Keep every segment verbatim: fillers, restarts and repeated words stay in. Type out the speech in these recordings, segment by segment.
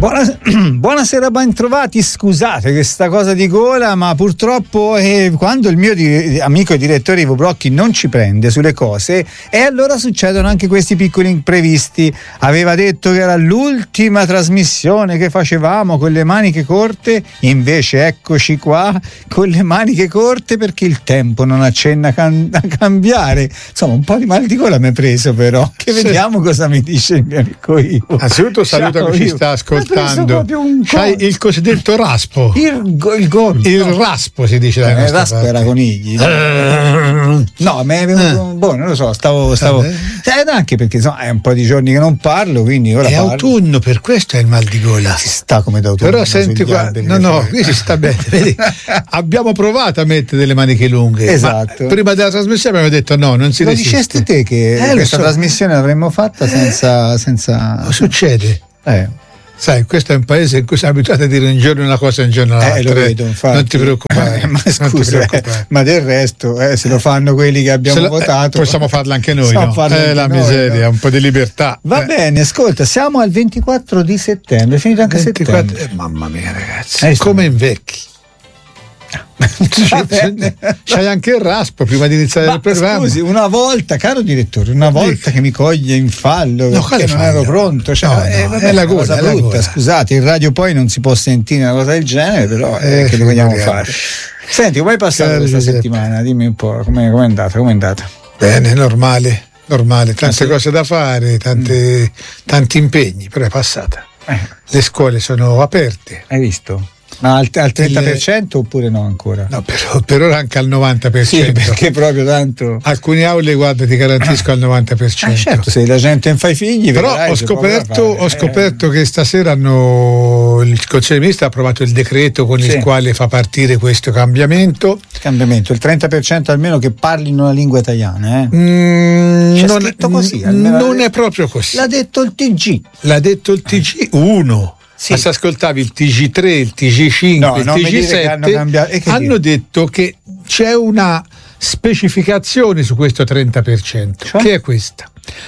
Buonasera, buonasera, ben trovati. Scusate questa cosa di gola, ma purtroppo eh, quando il mio di, amico e direttore Ivo Brocchi non ci prende sulle cose, e allora succedono anche questi piccoli imprevisti. Aveva detto che era l'ultima trasmissione che facevamo con le maniche corte, invece eccoci qua con le maniche corte perché il tempo non accenna can- a cambiare. Insomma, un po' di mal di gola mi è preso, però che sì. Vediamo cosa mi dice il mio amico Ivo. Anzitutto saluta chi ci sta ascoltando. C'hai il cosiddetto raspo. Il, go- il gordo. Il raspo si dice da eh, nostra il raspo parte. era conigli. Uh, no, mi è venuto. Eh. Boh, non lo so, stavo. stavo eh. Anche perché insomma, è un po' di giorni che non parlo, quindi ora. È parlo. Autunno, per questo è il mal di gola. Si sta come d'autunno. Però senti qua. No, no, qui si sta bene. Vedi? Abbiamo provato a mettere delle maniche lunghe. Esatto. Ma prima della trasmissione abbiamo detto no, non si lo resiste. Lo dicesti te che eh, questa so. trasmissione l'avremmo fatta senza. senza... Succede. Eh. Sai, questo è un paese in cui siamo abituati a dire un giorno una cosa e un giorno l'altra. Eh, lo vedo, infatti. Non ti preoccupare. Eh, ma scusa, ti preoccupare. Eh, ma del resto, eh, se lo fanno quelli che abbiamo lo, votato, eh, possiamo farla anche noi, no? Eh, anche la noi, miseria, no? Un po' di libertà. Va eh. bene, ascolta, siamo al ventiquattro di settembre, è finito anche ventiquattro, settembre. Eh, mamma mia, ragazzi, è come invecchi. C'hai anche il raspo prima di iniziare ma il programma. Scusi, una volta, caro direttore, una volta che mi coglie in fallo no, perché non ero pronto, cioè, no, eh, no, vabbè, è la gola, cosa è la brutta, gola. Scusate, in radio poi non si può sentire una cosa del genere, però eh, eh, che lo vogliamo magari. fare. Senti, come è passata Caro questa Giuseppe. settimana? Dimmi un po', com'è, com'è andata? Com'è andata? Bene, normale, normale, tante ah, sì? cose da fare, tante, mm. tanti impegni, però è passata. Eh. Le scuole sono aperte. Hai visto? Ma al, al trenta per cento oppure no ancora? No, per, per ora anche al novanta per cento. Sì, perché proprio tanto. Alcune aule, guarda, ti garantisco al novanta per cento. Eh certo, se la gente non fa i figli. Però vedrai, ho scoperto, ho scoperto eh. che stasera hanno il Consiglio dei Ministri ha approvato il decreto con sì. il quale fa partire questo cambiamento. Cambiamento, il trenta per cento almeno che parlino la lingua italiana. Eh? Mm, C'è non, scritto così. Non è proprio così. L'ha detto il T G. L'ha detto il T G uno. Sì. Ma se ascoltavi il T G tre, il T G cinque, no, il T G sette, hanno, hanno detto che c'è una specificazione su questo trenta per cento, cioè? Che è questa.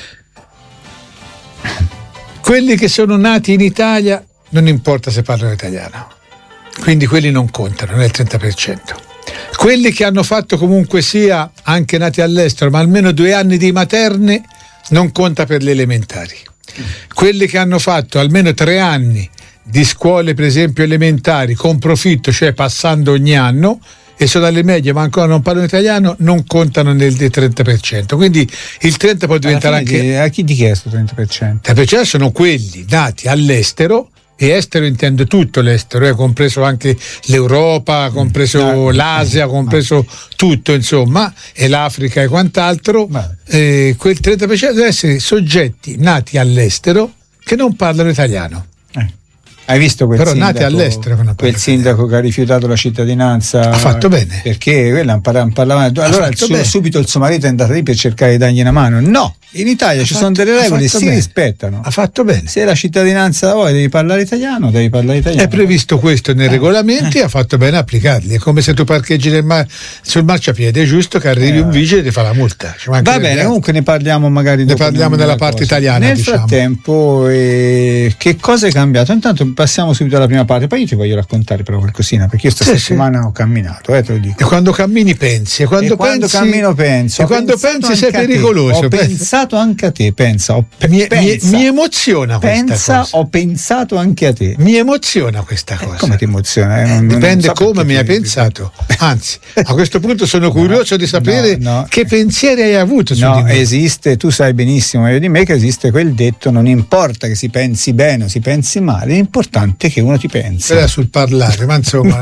Quelli che sono nati in Italia, non importa se parlano italiano, quindi quelli non contano nel trenta per cento. Quelli che hanno fatto comunque sia, anche nati all'estero, ma almeno due anni di materne, non conta per le elementari. Quelli che hanno fatto almeno tre anni di scuole, per esempio elementari, con profitto, cioè passando ogni anno, e sono alle medie ma ancora non parlano italiano, non contano nel trenta per cento. Quindi il trenta può diventare anche... Di, a chi ti chiesto trenta per cento? trenta per cento sono quelli nati all'estero, e estero intendo tutto l'estero, eh, compreso anche l'Europa, compreso mm, l'Asia, compreso no. tutto, insomma, e l'Africa e quant'altro. Eh, quel trenta per cento deve essere soggetti nati all'estero che non parlano italiano. Eh. Hai visto quel Però sindaco, nati all'estero che non quel sindaco che ha rifiutato la cittadinanza? Ha fatto bene. Perché quella parlavano. Allora il suo, subito il suo marito è andato lì per cercare di dargli una mano. No, in Italia ha ci fatto, sono delle regole, si bene. rispettano. Ha fatto bene. Se la cittadinanza vuoi devi parlare italiano, devi parlare italiano. È previsto questo nei eh. regolamenti, eh. ha fatto bene a applicarli. È come se tu parcheggi nel mar- sul marciapiede, è giusto che arrivi eh. un vigile e ti fa la multa. Va bene, comunque ne parliamo magari ne parliamo nella parte cosa. italiana. Nel diciamo. frattempo, eh, che cosa è cambiato? Intanto passiamo subito alla prima parte, poi io ti voglio raccontare però qualcosina, perché io questa sì, settimana sì. ho camminato, eh, te lo dico. E quando cammini pensi, e quando, e quando pensi, cammino penso, e quando pensi sei pericoloso. Ho pensato anche a te, pensa, ho pe- mi, pensa, mi, mi emoziona questa pensa, cosa. Ho pensato anche a te. Mi emoziona questa cosa. Eh, come ti emoziona? Eh, non, Dipende non so come mi hai pensato. Anzi, a questo punto sono curioso no, di sapere no, no. che pensieri hai avuto su no, di me. Esiste, tu sai benissimo meglio di me che esiste quel detto: non importa che si pensi bene o si pensi male, l'importante è che uno ti pensi. Era sul parlare, ma insomma.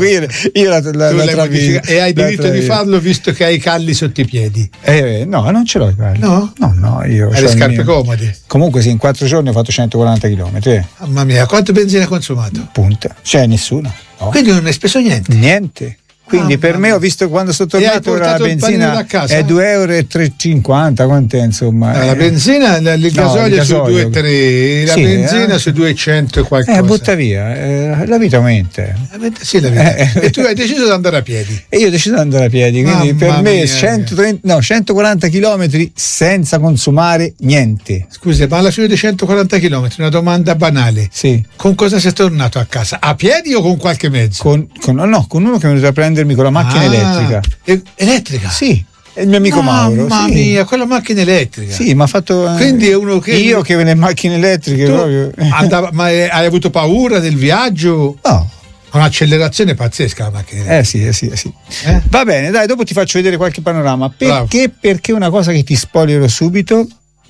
io la, la, la travi, e hai diritto di farlo visto che hai i calli sotto i piedi. Eh, no, non ce l'ho i calli. No? No, no, io hai le scarpe comode. Comunque sì, in quattro giorni ho fatto centoquaranta chilometri. Eh. Mamma mia, quanto benzina hai consumato? Punta, cioè nessuna. No. Quindi non hai speso niente? Niente. Quindi ah, per me, ho visto quando sono tornato ora la benzina è due euro e tre e cinquanta, quant'è insomma? Eh, la benzina, il, il gasolio, no, è su due e tre, la sì, benzina eh? su duecento e qualcosa. Eh, butta via, eh, la vita aumenta. Eh, sì, la vita. Eh, e tu hai deciso di andare a piedi. E io ho deciso di andare a piedi, quindi Mamma per me centotrenta, no, centoquaranta chilometri senza consumare niente. Scusa, ma alla fine dei centoquaranta chilometri, una domanda banale. Sì. Con cosa sei tornato a casa? A piedi o con qualche mezzo? Con, con, no, con uno che mi è venuto a prendermi con la macchina ah, elettrica. E, elettrica? Sì. È il mio amico Mamma Mauro. Mamma sì. mia, quella macchina elettrica. Sì, ma ha fatto. Quindi è uno che. Io che nelle macchine elettriche proprio. Andava, ma hai avuto paura del viaggio? No. Un'accelerazione pazzesca la macchina elettrica. Eh sì, eh sì, eh sì. Eh? Va bene, dai, dopo ti faccio vedere qualche panorama. Perché? Bravo. Perché una cosa che ti spoilerò subito.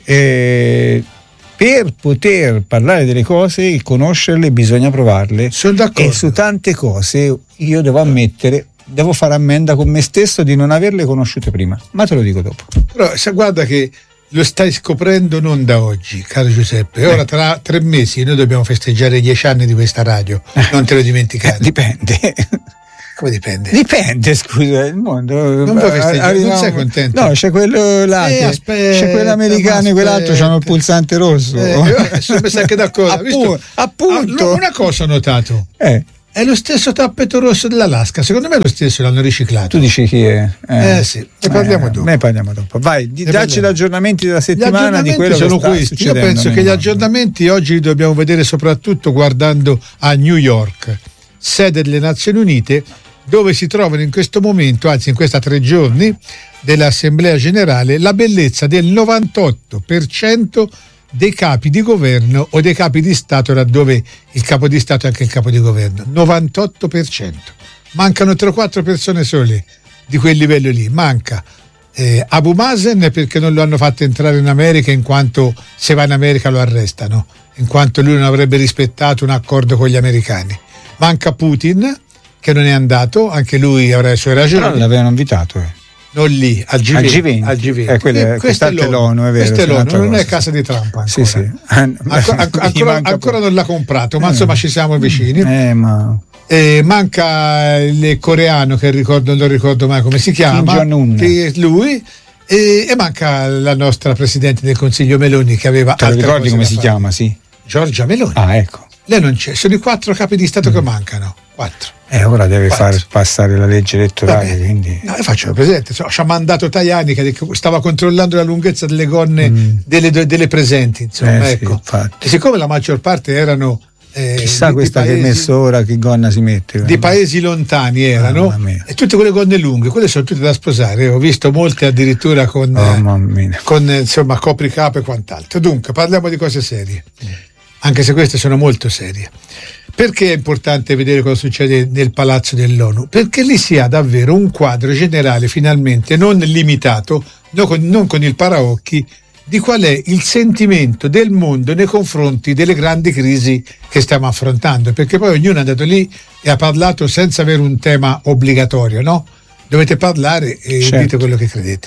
Eh, per poter parlare delle cose e conoscerle bisogna provarle. Sono d'accordo. E su tante cose io devo ammettere. Devo fare ammenda con me stesso di non averle conosciute prima, ma te lo dico dopo. Però se guarda che lo stai scoprendo non da oggi, caro Giuseppe. Eh. Ora tra tre mesi noi dobbiamo festeggiare i dieci anni di questa radio, non te lo dimenticare. Eh, dipende. Come dipende? Dipende, scusa, il mondo. Non puoi festeggiare, non sei contento? No, c'è quello là, eh, che, aspetta, c'è quello americano e quell'altro c'hanno il pulsante rosso. Eh, sono messo anche d'accordo. Appunto, appunto. Ah, una cosa ho notato. Eh. È lo stesso tappeto rosso dell'Alaska, secondo me è lo stesso, l'hanno riciclato. Tu dici chi è? Eh, eh sì, ne parliamo eh, dopo. Ne parliamo dopo. Vai, ne dacci gli aggiornamenti della settimana. Gli aggiornamenti di quello sono che sta questi. Io penso che gli aggiornamenti oggi li dobbiamo vedere soprattutto guardando a New York, sede delle Nazioni Unite, dove si trovano in questo momento, anzi in questi tre giorni dell'Assemblea Generale, la bellezza del novantotto per cento dei capi di governo o dei capi di Stato, laddove il capo di Stato è anche il capo di governo. novantotto per cento. Mancano tre o quattro persone sole di quel livello lì. Manca eh, Abu Mazen, perché non lo hanno fatto entrare in America, in quanto se va in America lo arrestano, in quanto lui non avrebbe rispettato un accordo con gli americani. Manca Putin, che non è andato, anche lui avrà le sue ragioni. Però l'avevano invitato, eh. Non lì, al G venti. Al G venti. Eh, quelle, questa è l'ONU, è vero. Questa è l'ONU, non è casa di Trump ancora. Sì, sì. Ancora, ancora, ancora non l'ha comprato, ma insomma ci siamo vicini. Eh, ma... Eh, manca il coreano, che ricordo, non ricordo mai come si chiama, Kim Jong-un. Che è lui, e, e manca la nostra Presidente del Consiglio Meloni, che aveva Te lo ricordi come si fare. chiama, sì? Giorgia Meloni. Ah, ecco. Lei non c'è, sono i quattro capi di Stato mm. che mancano. Quattro. E eh, ora deve quattro. far passare la legge elettorale. Quindi... No, faccio presente, so, ci ha mandato Tajani che stava controllando la lunghezza delle gonne mm. delle, delle presenti. Insomma, eh, ecco. Sì, e siccome la maggior parte erano. Eh, Chissà di, questa di paesi, che messo ora che gonna si mette. Di paesi lontani erano. E tutte quelle gonne lunghe, quelle sono tutte da sposare. Ho visto molte addirittura con, oh, con insomma copricapo e quant'altro. Dunque, parliamo di cose serie. Mm. Anche se queste sono molto serie. Perché è importante vedere cosa succede nel palazzo dell'ONU? Perché lì si ha davvero un quadro generale, finalmente, non limitato, non con, non con il paraocchi, di qual è il sentimento del mondo nei confronti delle grandi crisi che stiamo affrontando. Perché poi ognuno è andato lì e ha parlato senza avere un tema obbligatorio, no? Dovete parlare e certo. Dite quello che credete.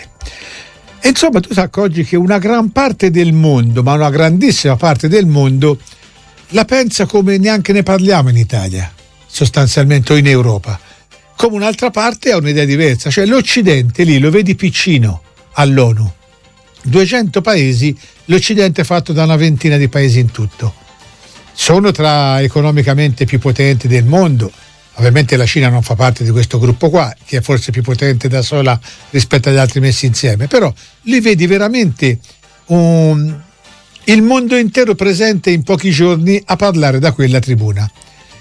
E insomma, tu sai oggi che una gran parte del mondo, ma una grandissima parte del mondo, la pensa come neanche ne parliamo in Italia, sostanzialmente, o in Europa. Come un'altra parte ha un'idea diversa, cioè l'Occidente lì lo vedi piccino all'ONU. duecento paesi, l'Occidente è fatto da una ventina di paesi in tutto. Sono tra economicamente più potenti del mondo. Ovviamente la Cina non fa parte di questo gruppo qua, che è forse più potente da sola rispetto agli altri messi insieme, però li vedi veramente un... il mondo intero presente in pochi giorni a parlare da quella tribuna.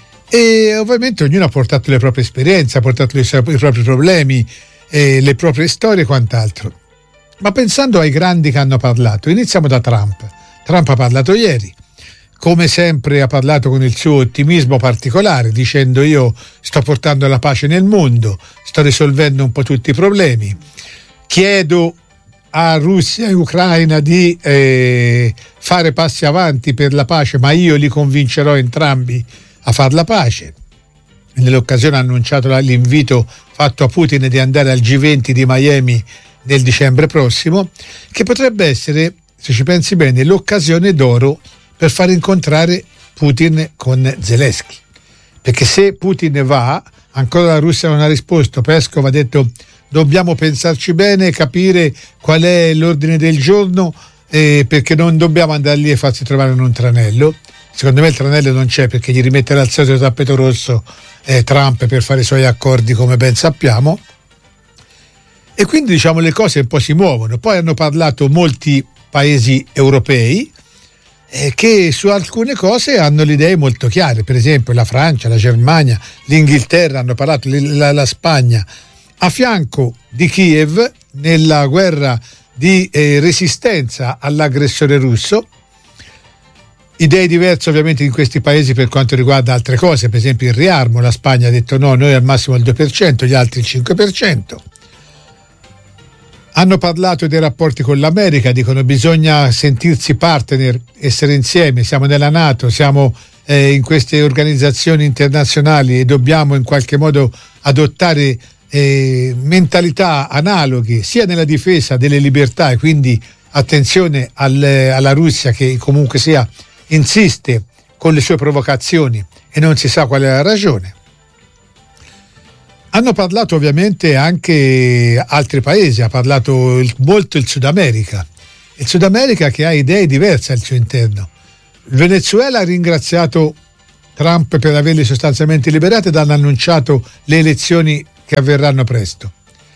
E ovviamente ognuno ha portato le proprie esperienze, ha portato i, suoi, i propri problemi, eh, le proprie storie e quant'altro. Ma pensando ai grandi che hanno parlato, iniziamo da Trump. Trump ha parlato ieri, come sempre ha parlato con il suo ottimismo particolare, dicendo: io sto portando la pace nel mondo, sto risolvendo un po' tutti i problemi, chiedo a Russia e Ucraina di eh, fare passi avanti per la pace, ma io li convincerò entrambi a far la pace. Nell'occasione ha annunciato l'invito fatto a Putin di andare al G venti di Miami nel dicembre prossimo, che potrebbe essere, se ci pensi bene, l'occasione d'oro per far incontrare Putin con Zelensky, perché se Putin va, ancora la Russia non ha risposto. Peskov ha detto dobbiamo pensarci bene, capire qual è l'ordine del giorno, eh, perché non dobbiamo andare lì e farsi trovare in un tranello. Secondo me il tranello non c'è, perché gli rimetterà il solito tappeto rosso eh, Trump per fare i suoi accordi, come ben sappiamo. E quindi diciamo le cose un po' si muovono. Poi hanno parlato molti paesi europei eh, che su alcune cose hanno le idee molto chiare, per esempio la Francia, la Germania, l'Inghilterra hanno parlato, la, la Spagna, a fianco di Kiev nella guerra di eh, resistenza all'aggressore russo. Idee diverse ovviamente in questi paesi per quanto riguarda altre cose, per esempio il riarmo. La Spagna ha detto no, noi al massimo il due per cento, gli altri il cinque per cento. Hanno parlato dei rapporti con l'America, dicono bisogna sentirsi partner, essere insieme, siamo nella NATO, siamo eh, in queste organizzazioni internazionali e dobbiamo in qualche modo adottare eh, mentalità analoghe sia nella difesa delle libertà, e quindi attenzione al, alla Russia che comunque sia insiste con le sue provocazioni e non si sa qual è la ragione. Hanno parlato ovviamente anche altri paesi, ha parlato il, molto il Sud America, il Sud America che ha idee diverse al suo interno. Il Venezuela ha ringraziato Trump per averli sostanzialmente liberati ed hanno annunciato le elezioni che avverranno presto.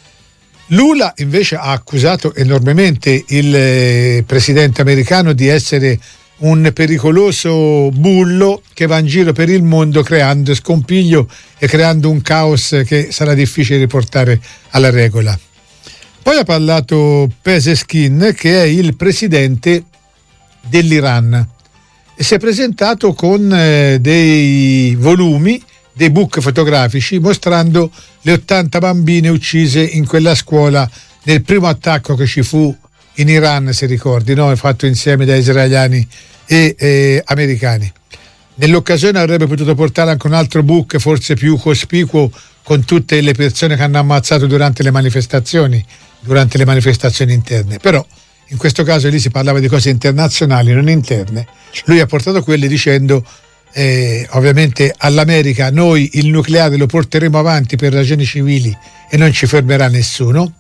Lula invece ha accusato enormemente il eh, presidente americano di essere un pericoloso bullo che va in giro per il mondo creando scompiglio e creando un caos che sarà difficile riportare alla regola. Poi ha parlato Pezeshkian, che è il presidente dell'Iran, e si è presentato con eh, dei volumi, dei book fotografici mostrando le ottanta bambine uccise in quella scuola nel primo attacco che ci fu in Iran, se ricordi, no? Fatto insieme da israeliani e eh, americani. Nell'occasione avrebbe potuto portare anche un altro book forse più cospicuo, con tutte le persone che hanno ammazzato durante le manifestazioni durante le manifestazioni interne, però in questo caso lì si parlava di cose internazionali, non interne. Lui ha portato quelle dicendo eh, ovviamente all'America noi il nucleare lo porteremo avanti per ragioni civili e non ci fermerà nessuno.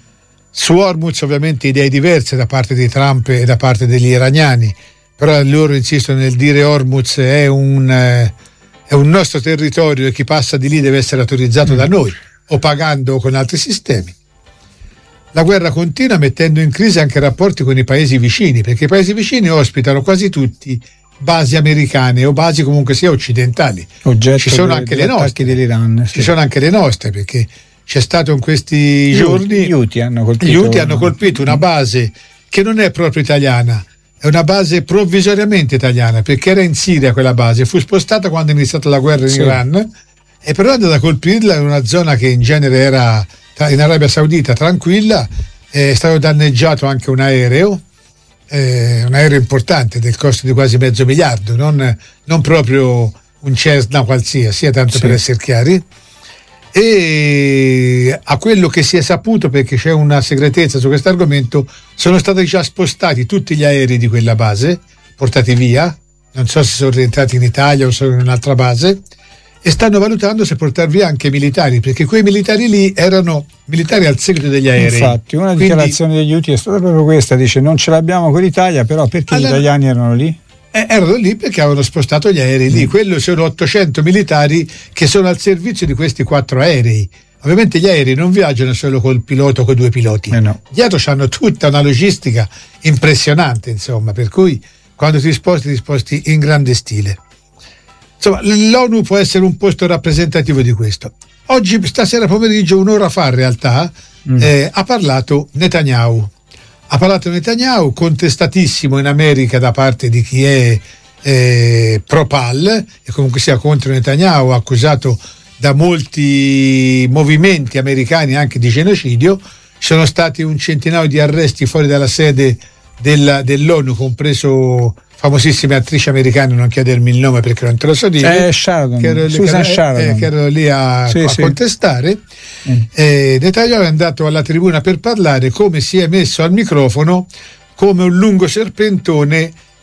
Su Hormuz ovviamente idee diverse da parte di Trump e da parte degli iraniani, però loro insistono nel dire Hormuz è un, eh, è un nostro territorio e chi passa di lì deve essere autorizzato da noi o pagando con altri sistemi. La guerra continua mettendo in crisi anche i rapporti con i paesi vicini, perché i paesi vicini ospitano quasi tutti basi americane o basi comunque sia occidentali. Oggetto ci sono de, anche le nostre dell'Iran, sì. Ci sono anche le nostre, perché c'è stato in questi gli giorni gli Houthi hanno colpito, gli Houthi hanno colpito una base che non è proprio italiana, è una base provvisoriamente italiana, perché era in Siria quella base, fu spostata quando è iniziata la guerra in sì. Iran, e però è andata a colpirla in una zona che in genere era in Arabia Saudita tranquilla. È stato danneggiato anche un aereo, eh, un aereo importante del costo di quasi mezzo miliardo, non, non proprio un Cessna qualsiasi, tanto sì. per essere chiari. E a quello che si è saputo, perché c'è una segretezza su questo argomento, sono stati già spostati tutti gli aerei di quella base, portati via, non so se sono rientrati in Italia o sono in un'altra base, e stanno valutando se portare via anche i militari, perché quei militari lì erano militari al seguito degli aerei. Infatti una Quindi, dichiarazione degli Houthi è stata proprio questa, dice non ce l'abbiamo con l'Italia, però perché allora, gli italiani erano lì? Eh, erano lì perché avevano spostato gli aerei lì, mm. quello sono ottocento militari che sono al servizio di questi quattro aerei. Ovviamente gli aerei non viaggiano solo col pilota o con due piloti, eh no. dietro hanno tutta una logistica impressionante, insomma, per cui quando ti sposti ti sposti in grande stile. Insomma, l'ONU può essere un posto rappresentativo di questo. Oggi, stasera pomeriggio, un'ora fa in realtà, mm. eh, ha parlato Netanyahu. Ha parlato Netanyahu, contestatissimo in America da parte di chi è eh, pro-Pal e comunque sia contro Netanyahu, accusato da molti movimenti americani anche di genocidio. Ci sono stati un centinaio di arresti fuori dalla sede della, dell'ONU, compreso famosissime attrici americane, non chiedermi il nome perché non te lo so dire, eh, Sheridan, che ero lì, Susan che, Sheridan. Eh, che ero lì a, sì, a sì. contestare. Mm. Eh, Netanyahu è andato alla tribuna per parlare, come si è messo al microfono come un lungo serpentone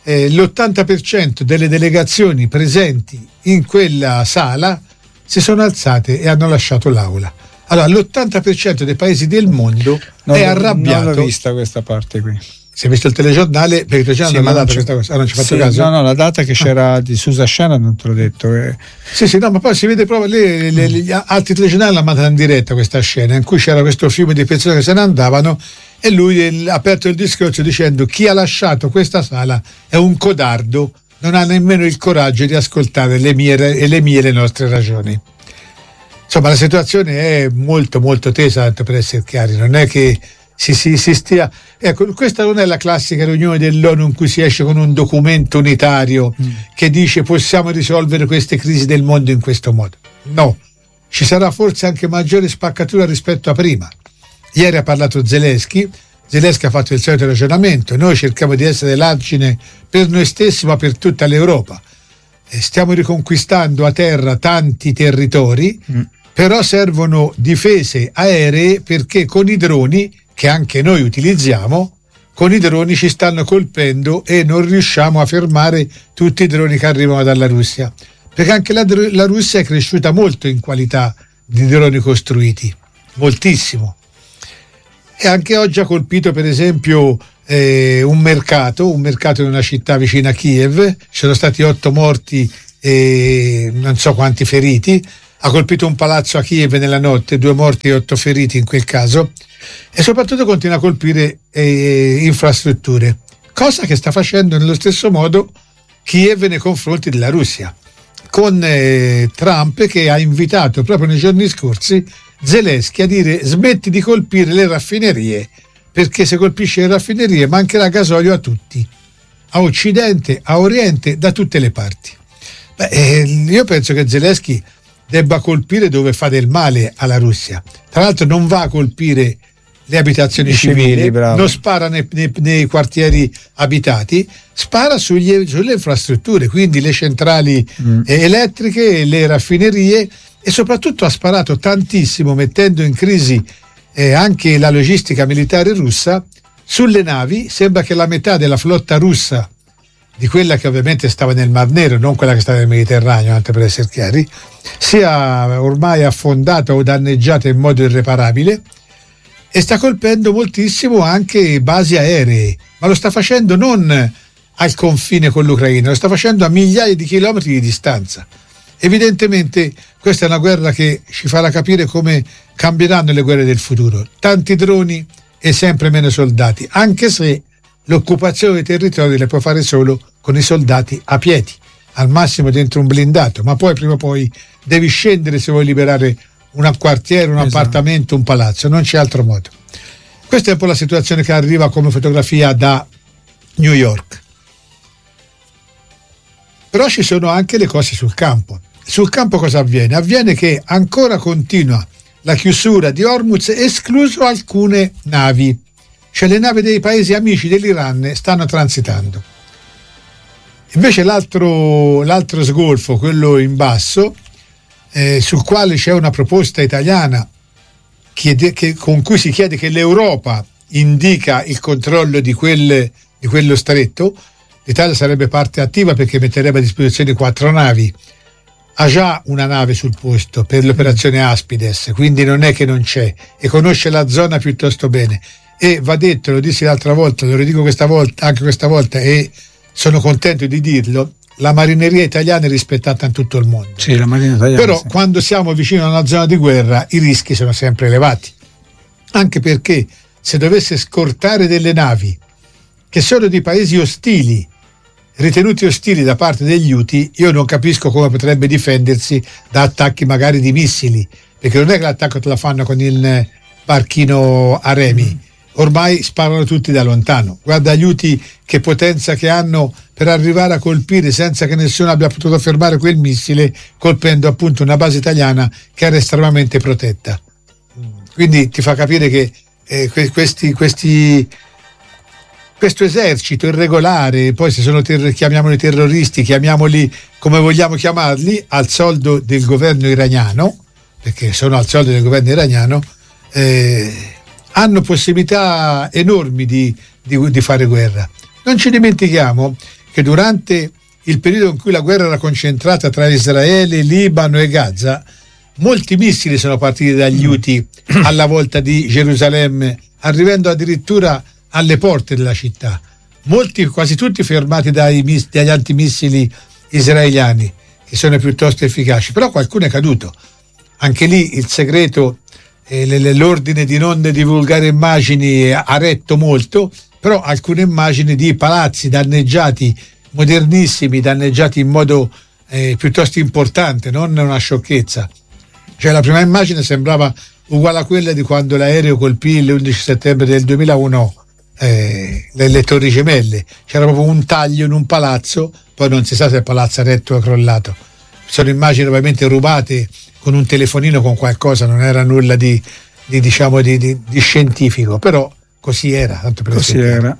eh, l'ottanta per cento delle delegazioni presenti in quella sala si sono alzate e hanno lasciato l'aula. Allora, l'ottanta per cento dei paesi del mondo non è l'ho, arrabbiato. Non l'ho vista questa parte qui. Si è visto il telegiornale? Perché il telegiornale sì, non l'ha data non questa cosa. Ah, non ci ha fatto sì, caso? No, no, la data che c'era ah. di Susa Sciana non te l'ho detto. Eh. Sì, sì, no, ma poi si vede proprio le, le, le, gli altri telegiornali l'hanno mandata in diretta questa scena in cui c'era questo fiume di persone che se ne andavano e lui ha aperto il discorso dicendo: chi ha lasciato questa sala è un codardo, non ha nemmeno il coraggio di ascoltare le mie e le mie le nostre ragioni. Insomma, la situazione è molto molto tesa, per essere chiari, non è che si, si, si stia. Ecco, questa non è la classica riunione dell'ONU in cui si esce con un documento unitario mm. che dice possiamo risolvere queste crisi del mondo in questo modo. No, ci sarà forse anche maggiore spaccatura rispetto a prima. Ieri ha parlato Zelensky, Zelensky ha fatto il solito ragionamento: noi cerchiamo di essere l'argine per noi stessi ma per tutta l'Europa, e stiamo riconquistando a terra tanti territori, mm. però servono difese aeree perché con i droni che anche noi utilizziamo, con i droni ci stanno colpendo e non riusciamo a fermare tutti i droni che arrivano dalla Russia, perché anche la, la Russia è cresciuta molto in qualità di droni costruiti, moltissimo, e anche oggi ha colpito per esempio eh, un mercato un mercato in una città vicina a Kiev, ci sono stati otto morti e non so quanti feriti. Ha colpito un palazzo a Kiev nella notte, due morti e otto feriti in quel caso, e soprattutto continua a colpire eh, infrastrutture, cosa che sta facendo nello stesso modo Kiev nei confronti della Russia, con eh, Trump che ha invitato proprio nei giorni scorsi Zelensky a dire: smetti di colpire le raffinerie, perché se colpisce le raffinerie mancherà gasolio a tutti, a Occidente, a Oriente, da tutte le parti. Beh, eh, io penso che Zelensky debba colpire dove fa del male alla Russia. Tra l'altro non va a colpire le abitazioni civili, civili non spara nei, nei, nei quartieri abitati, spara sugli, sulle infrastrutture, quindi le centrali mm. elettriche, le raffinerie, e soprattutto ha sparato tantissimo, mettendo in crisi eh, anche la logistica militare russa, sulle navi. Sembra che la metà della flotta russa, di quella che ovviamente stava nel Mar Nero, non quella che stava nel Mediterraneo, anche per essere chiari, sia ormai affondata o danneggiata in modo irreparabile, e sta colpendo moltissimo anche basi aeree, ma lo sta facendo non al confine con l'Ucraina, lo sta facendo a migliaia di chilometri di distanza. Evidentemente questa è una guerra che ci farà capire come cambieranno le guerre del futuro: tanti droni e sempre meno soldati, anche se l'occupazione dei territori la può fare solo con i soldati a piedi, al massimo dentro un blindato, ma poi prima o poi devi scendere se vuoi liberare un quartiere, un esatto. appartamento, un palazzo, non c'è altro modo. Questa è un po' la situazione che arriva come fotografia da New York. Però ci sono anche le cose sul campo. Sul campo cosa avviene? Avviene che ancora continua la chiusura di Hormuz, escluso alcune navi. Cioè le navi dei paesi amici dell'Iran stanno transitando. Invece l'altro, l'altro sgolfo, quello in basso, eh, sul quale c'è una proposta italiana chiede, che, con cui si chiede che l'Europa indica il controllo di, quel, di quello stretto. L'Italia sarebbe parte attiva perché metterebbe a disposizione quattro navi. Ha già una nave sul posto per l'operazione Aspides, quindi non è che non c'è, e conosce la zona piuttosto bene. E va detto, lo dissi l'altra volta, lo ridico questa volta, anche questa volta, e sono contento di dirlo: la marineria italiana è rispettata in tutto il mondo. Sì, la marina italiana. Però sì. Quando siamo vicino a una zona di guerra i rischi sono sempre elevati, anche perché se dovesse scortare delle navi che sono di paesi ostili, ritenuti ostili da parte degli Houthi, io non capisco come potrebbe difendersi da attacchi magari di missili, perché non è che l'attacco te la fanno con il barchino a remi, ormai sparano tutti da lontano. Guarda gli Houthi che potenza che hanno per arrivare a colpire senza che nessuno abbia potuto fermare quel missile, colpendo appunto una base italiana che era estremamente protetta. Quindi ti fa capire che eh, questi questi questo esercito irregolare, poi se sono ter- chiamiamoli terroristi, chiamiamoli come vogliamo chiamarli, al soldo del governo iraniano, perché sono al soldo del governo iraniano, eh, hanno possibilità enormi di, di, di fare guerra. Non ci dimentichiamo che durante il periodo in cui la guerra era concentrata tra Israele, Libano e Gaza, molti missili sono partiti dagli Houthi alla volta di Gerusalemme, arrivando addirittura alle porte della città. Molti, quasi tutti fermati dai, dagli antimissili israeliani, che sono piuttosto efficaci, però qualcuno è caduto. Anche lì il segreto, eh, l'ordine di non divulgare immagini ha retto molto, però alcune immagini di palazzi danneggiati, modernissimi, danneggiati in modo eh, piuttosto importante, non una sciocchezza. Cioè la prima immagine sembrava uguale a quella di quando l'aereo colpì l'undici settembre del duemilauno eh, le, le Torri Gemelle. C'era proprio un taglio in un palazzo, poi non si sa se il palazzo è retto o è crollato. Sono immagini ovviamente rubate con un telefonino, con qualcosa, non era nulla di, di diciamo di, di, di scientifico, però così era, tanto per così era.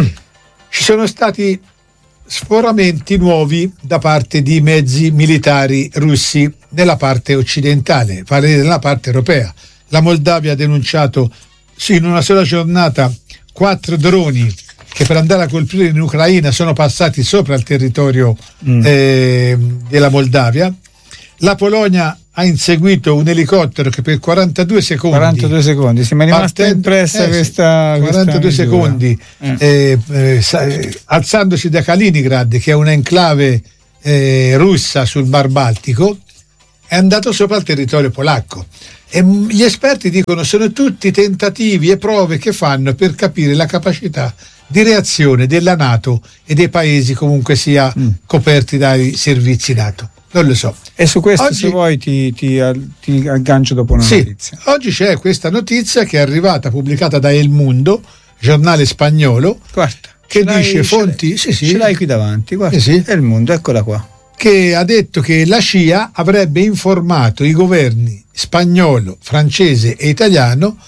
Ci sono stati sforamenti nuovi da parte di mezzi militari russi nella parte occidentale, vale a dire nella parte europea. La Moldavia ha denunciato sì, in una sola giornata quattro droni che per andare a colpire in Ucraina sono passati sopra il territorio mm. eh, della Moldavia. La Polonia ha inseguito un elicottero che per quarantadue secondi quarantadue secondi, si mi è rimasta impressa eh, questa sì, quarantadue questa secondi eh. Eh, eh, alzandosi da Kaliningrad, che è un'enclave eh, russa sul Mar Baltico, è andato sopra il territorio polacco. E gli esperti dicono sono tutti tentativi e prove che fanno per capire la capacità di reazione della NATO e dei paesi comunque sia mm. coperti dai servizi NATO. Non lo so. E su questo, oggi, se vuoi, ti, ti, ti aggancio dopo una sì, notizia. Oggi c'è questa notizia che è arrivata, pubblicata da El Mundo, giornale spagnolo, guarda, che dice fonti. Ce l'hai, sì, sì, ce l'hai qui davanti, guarda. Sì, sì. El Mundo, eccola qua. Che ha detto che la C I A avrebbe informato i governi spagnolo, francese e italiano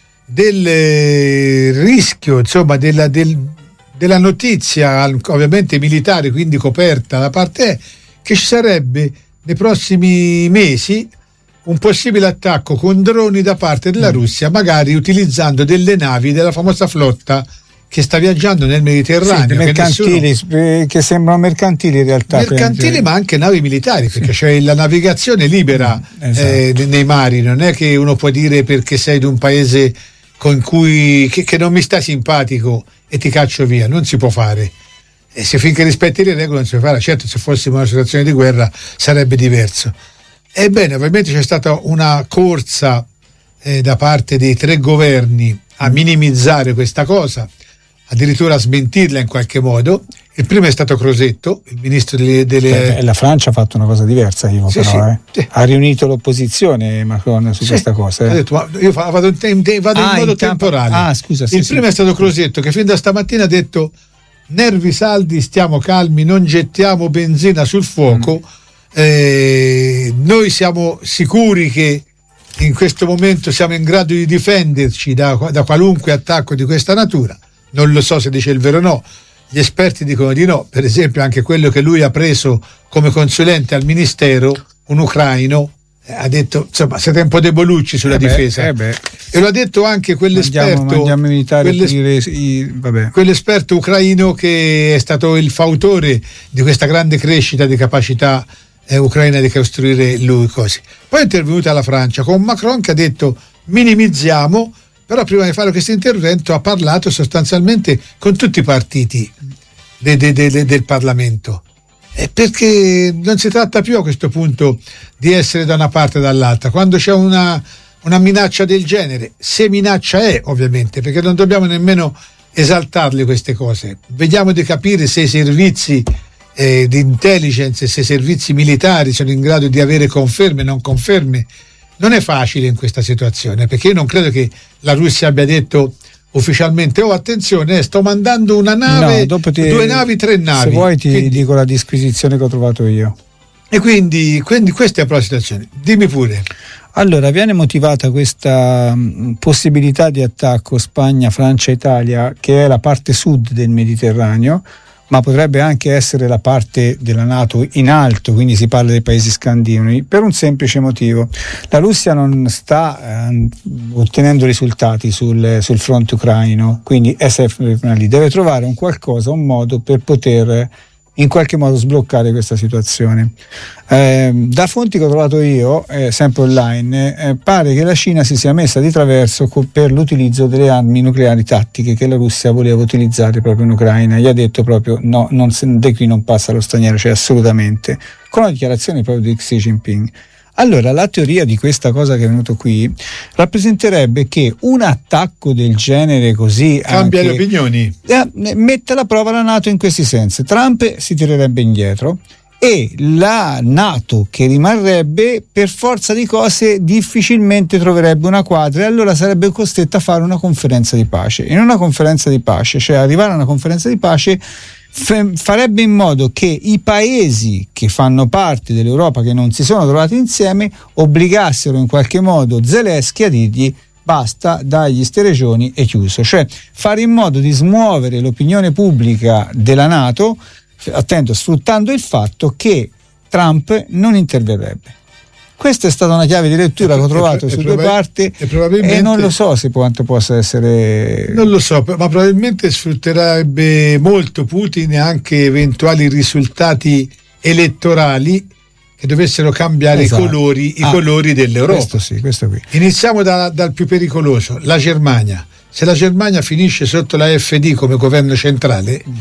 del rischio, insomma, della, del, della notizia, ovviamente militare, quindi coperta da parte è, che ci sarebbe nei prossimi mesi un possibile attacco con droni da parte della Russia, magari utilizzando delle navi della famosa flotta che sta viaggiando nel Mediterraneo, sì, mercantili, che, nessuno... che sembrano mercantili in realtà, mercantili, ma anche navi militari, perché sì. C'è la navigazione libera, esatto. eh, nei mari, non è che uno può dire perché sei di un paese con cui che, che non mi sta simpatico e ti caccio via, non si può fare. E se finché rispetti le regole non si può fare. Certo, se fossimo in una situazione di guerra sarebbe diverso. Ebbene, ovviamente c'è stata una corsa eh, da parte dei tre governi a minimizzare questa cosa, addirittura a smentirla in qualche modo. Il primo è stato Crosetto, il ministro delle... delle... Eh, la Francia ha fatto una cosa diversa, Ivo, sì, però, sì, eh. sì. Ha riunito l'opposizione Macron su sì. questa cosa. Eh. Ha detto, ma io vado in, te- vado ah, in modo in temporale. Ah, scusa, sì, il sì, primo sì. è stato Crosetto, che fin da stamattina ha detto: nervi saldi, stiamo calmi, non gettiamo benzina sul fuoco, mm. eh, noi siamo sicuri che in questo momento siamo in grado di difenderci da, da qualunque attacco di questa natura. Non lo so se dice il vero o no, gli esperti dicono di no. Per esempio anche quello che lui ha preso come consulente al ministero, un ucraino, ha detto insomma siete un po' debolucci sulla eh beh, difesa, eh beh. E lo ha detto anche quell'esperto mandiamo, mandiamo quell'es- i, vabbè. quell'esperto ucraino che è stato il fautore di questa grande crescita di capacità eh, ucraina di costruire lui così. Poi è intervenuta la Francia con Macron che ha detto minimizziamo, però prima di fare questo intervento ha parlato sostanzialmente con tutti i partiti de, de, de, de, del Parlamento. Eh, perché non si tratta più a questo punto di essere da una parte o dall'altra. Quando c'è una, una minaccia del genere, se minaccia è ovviamente, perché non dobbiamo nemmeno esaltarle queste cose, vediamo di capire se i servizi eh, di intelligence, se i servizi militari sono in grado di avere conferme o non conferme. Non è facile in questa situazione, perché io non credo che la Russia abbia detto ufficialmente oh attenzione sto mandando una nave, no, ti, due navi, tre navi. Se vuoi ti quindi, dico la disquisizione che ho trovato io. E quindi, quindi questa è la situazione. Dimmi pure. Allora, viene motivata questa mh, possibilità di attacco Spagna, Francia, Italia, che è la parte sud del Mediterraneo, ma potrebbe anche essere la parte della NATO in alto, quindi si parla dei paesi scandinavi, per un semplice motivo: la Russia non sta eh, ottenendo risultati sul, sul fronte ucraino, quindi S F lì deve trovare un qualcosa, un modo per poter in qualche modo sbloccare questa situazione. Eh, da fonti che ho trovato io, eh, sempre online, eh, pare che la Cina si sia messa di traverso co- per l'utilizzo delle armi nucleari tattiche che la Russia voleva utilizzare proprio in Ucraina. Gli ha detto proprio no, non se, da qui non passa allo straniero, cioè assolutamente, con la dichiarazione proprio di Xi Jinping. Allora, la teoria di questa cosa che è venuto qui rappresenterebbe che un attacco del genere così cambia anche, le opinioni, eh, mette alla prova la NATO in questi sensi. Trump si tirerebbe indietro e la NATO, che rimarrebbe, per forza di cose difficilmente troverebbe una quadra, e allora sarebbe costretta a fare una conferenza di pace. In una conferenza di pace, cioè arrivare a una conferenza di pace, farebbe in modo che i paesi che fanno parte dell'Europa, che non si sono trovati insieme, obbligassero in qualche modo Zelensky a dirgli basta, dagli ste regioni e chiuso, cioè fare in modo di smuovere l'opinione pubblica della NATO, attento, sfruttando il fatto che Trump non interverrebbe. Questa è stata una chiave di lettura che ho trovato e, su e due parti e, e non lo so se quanto possa essere. Non lo so, ma probabilmente sfrutterebbe molto Putin anche eventuali risultati elettorali che dovessero cambiare esatto. i colori, i ah, colori dell'Europa. Questo sì, questo qui. Iniziamo da, dal più pericoloso, la Germania. Se la Germania finisce sotto la F D come governo centrale, mm.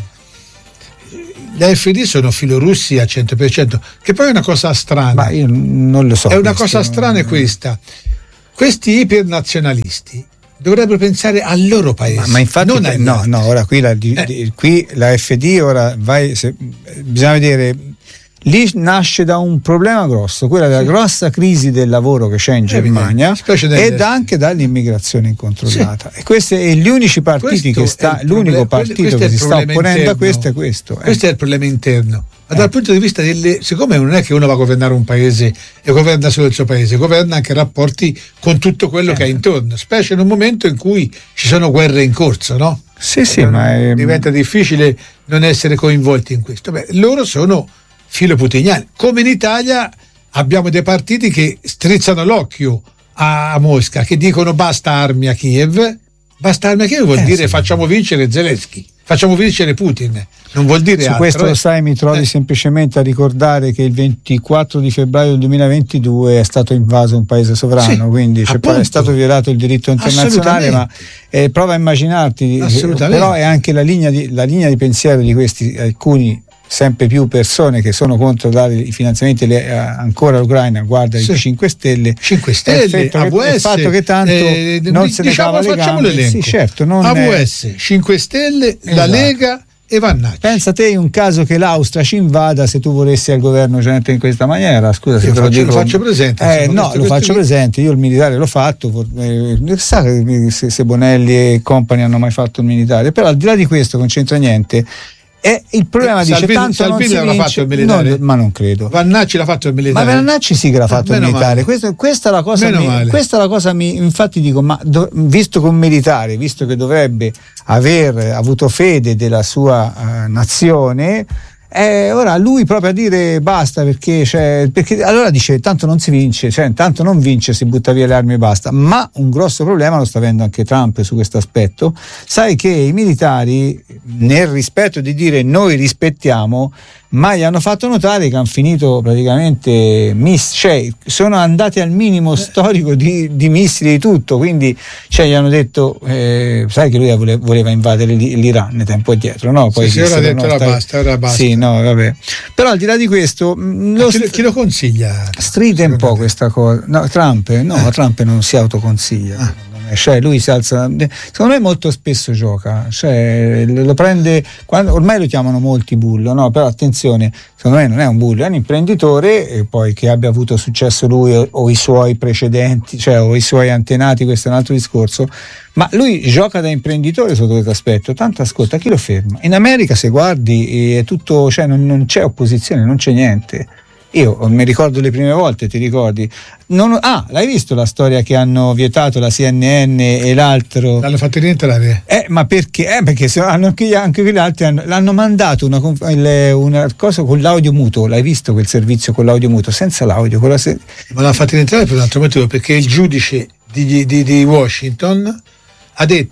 gli A F D sono filorussi al cento per cento, che poi è una cosa strana. Ma io non lo so. È una cosa strana è questa. Questi ipernazionalisti dovrebbero pensare al loro paese. Ma, ma infatti non no, no, no, ora qui la, eh. qui la F D ora vai, se, bisogna vedere. Lì nasce da un problema grosso, quella della sì. grossa crisi del lavoro che c'è in Germania ed anche dall'immigrazione incontrollata. Sì. E questi e gli unici partiti questo che sta, l'unico problem- partito che si sta opponendo interno. a questo è questo. Questo eh. è il problema interno. Ma eh. dal punto di vista delle, siccome non è che uno va a governare un paese e governa solo il suo paese, governa anche rapporti con tutto quello eh. che ha intorno, specie in un momento in cui ci sono guerre in corso, no? Sì, sì, ma è... diventa difficile non essere coinvolti in questo. Beh, loro sono filoputiniani. Come in Italia abbiamo dei partiti che strizzano l'occhio a Mosca, che dicono basta armi a Kiev. Basta armi a Kiev vuol eh, dire sì. facciamo vincere Zelensky, facciamo vincere Putin, non vuol dire su altro. Questo eh. lo sai, mi trovi eh. semplicemente a ricordare che il ventiquattro di febbraio del duemilaventidue è stato invaso un paese sovrano, sì, quindi cioè, poi è stato violato il diritto internazionale, ma eh, prova a immaginarti, però è anche la linea di, la linea di pensiero di questi alcuni sempre più persone che sono contro dare i finanziamenti le, uh, ancora all'Ucraina, guarda sì. i cinque Stelle cinque Stelle, A V S, il fatto che tanto eh, non se diciamo, ne cava le facciamo gambe. l'elenco. Sì, certo, non A V S, è... cinque Stelle, esatto. la Lega e Vannacci. Pensa te in un caso che l'Austria ci invada, se tu volessi al governo gente in questa maniera, scusa se te lo faccio, dico. Lo faccio presente. Eh, no, lo faccio qui. presente, io il militare l'ho fatto, eh, sa se, se Bonelli e compagni hanno mai fatto il militare, però al di là di questo non c'entra niente. E il problema eh, dice Salvini, tanto Salvini non si vince, fatto il militare, non, ma non credo. Vannacci l'ha fatto il militare. Ma Vannacci sì che l'ha fatto ah, il militare. Questo, questa è la cosa. Mi, questa è la cosa mi, infatti dico, ma do, visto che un militare, visto che dovrebbe aver avuto fede della sua uh, nazione. Eh, ora lui proprio a dire basta perché, cioè, perché allora dice tanto non si vince, cioè tanto non vince, si butta via le armi e basta. Ma un grosso problema lo sta avendo anche Trump su questo aspetto. Sai che i militari, nel rispetto di dire noi rispettiamo, ma gli hanno fatto notare che hanno finito praticamente miss, cioè sono andati al minimo storico di, di missili di tutto, quindi cioè, gli hanno detto eh, sai che lui voleva, voleva invadere l'Iran tempo addietro, no? Poi sì, sì, ora ha detto ora basta, ora basta. Sì, no, vabbè. Però al di là di questo lo chi, st- chi lo consiglia? Stride un po' te. questa cosa. No, Trump, no, eh. Trump non si autoconsiglia. Ah. Cioè lui si alza, secondo me molto spesso gioca, cioè lo prende quando, ormai lo chiamano molti bullo, no? Però attenzione, secondo me non è un bullo, è un imprenditore, e poi che abbia avuto successo lui o, o i suoi precedenti, cioè o i suoi antenati, questo è un altro discorso, ma lui gioca da imprenditore sotto questo aspetto. Tanto ascolta, chi lo ferma? In America se guardi è tutto, cioè non, non c'è opposizione, non c'è niente. Io mi ricordo le prime volte, ti ricordi? Non, ah, l'hai visto la storia che hanno vietato la C N N e l'altro? L'hanno fatto rientrare? Eh, ma perché? Eh, perché se hanno, anche, anche quegli altri hanno, l'hanno mandato una, una cosa con l'audio muto. L'hai visto quel servizio con l'audio muto? Senza l'audio. Con la se... Ma l'hanno fatto rientrare per un altro motivo, perché il giudice di, di, di Washington ha detto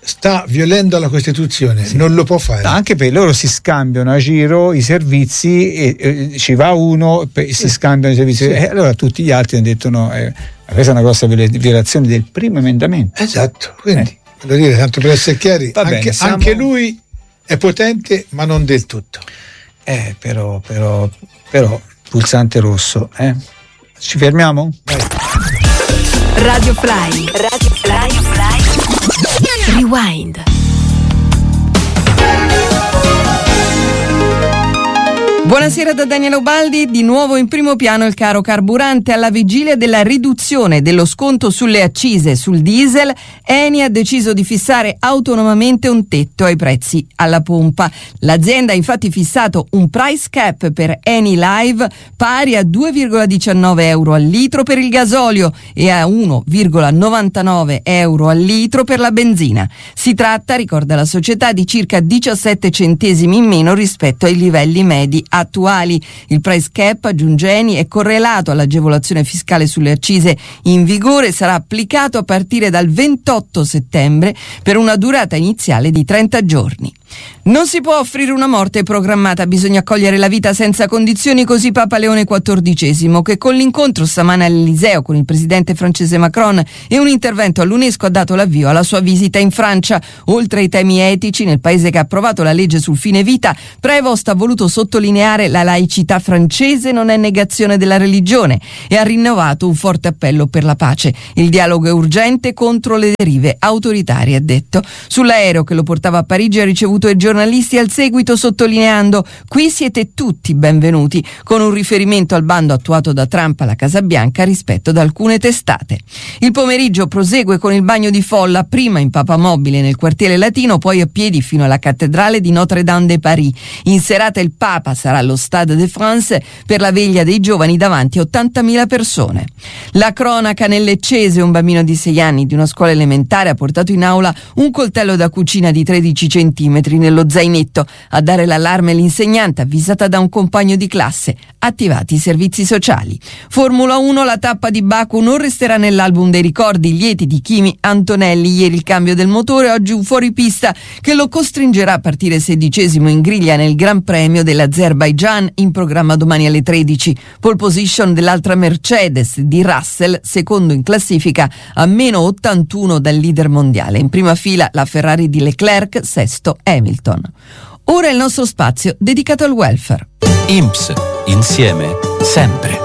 sta violando la Costituzione, sì. Non lo può fare. No, anche per loro si scambiano a giro i servizi e, e ci va uno e si scambiano i servizi, sì. E allora tutti gli altri hanno detto no, eh, questa è una grossa violazione del primo emendamento. Esatto, quindi eh. voglio dire, tanto per essere chiari, va anche, bene, siamo... anche lui è potente ma non del tutto. Eh, però, però, però, pulsante rosso, eh? Ci fermiamo? Vai. Radio Fly, Radio Fly, Fly. Rewind. Buonasera da Daniela Ubaldi, di nuovo in primo piano il caro carburante. Alla vigilia della riduzione dello sconto sulle accise sul diesel, Eni ha deciso di fissare autonomamente un tetto ai prezzi alla pompa. L'azienda ha infatti fissato un price cap per Eni Live pari a due virgola diciannove euro al litro per il gasolio e a uno virgola novantanove euro al litro per la benzina. Si tratta, ricorda la società, di circa diciassette centesimi in meno rispetto ai livelli medi attuali. Il price cap, aggiunge Eni, è correlato all'agevolazione fiscale sulle accise in vigore e sarà applicato a partire dal ventotto settembre per una durata iniziale di trenta giorni. Non si può offrire una morte programmata, bisogna accogliere la vita senza condizioni, così Papa Leone quattordicesimo, che con l'incontro stamane all'Eliseo con il presidente francese Macron e un intervento all'UNESCO ha dato l'avvio alla sua visita in Francia. Oltre ai temi etici, nel paese che ha approvato la legge sul fine vita, Prevost ha voluto sottolineare la laicità francese non è negazione della religione e ha rinnovato un forte appello per la pace. Il dialogo è urgente contro le derive autoritarie, ha detto. Sull'aereo che lo portava a Parigi ha ricevuto i giornalisti al seguito, sottolineando: qui siete tutti benvenuti, con un riferimento al bando attuato da Trump alla Casa Bianca rispetto ad alcune testate. Il pomeriggio prosegue con il bagno di folla, prima in papamobile nel quartiere latino, poi a piedi fino alla cattedrale di Notre-Dame de Paris. In serata il Papa sarà allo Stade de France per la veglia dei giovani davanti a ottantamila persone. La cronaca nel Leccese: un bambino di sei anni di una scuola elementare ha portato in aula un coltello da cucina di tredici centimetri nello zainetto. A dare l'allarme l'insegnante, avvisata da un compagno di classe. Attivati i servizi sociali. Formula uno, la tappa di Baku non resterà nell'album dei ricordi lieti di Kimi Antonelli. Ieri il cambio del motore, oggi un fuoripista che lo costringerà a partire sedicesimo in griglia nel Gran Premio dell'Azerbaigian, in programma domani alle tredici. Pole position dell'altra Mercedes di Russell, secondo in classifica a meno ottantuno dal leader mondiale. In prima fila la Ferrari di Leclerc, sesto Hamilton. Ora il nostro spazio dedicato al welfare. I N P S, insieme, sempre.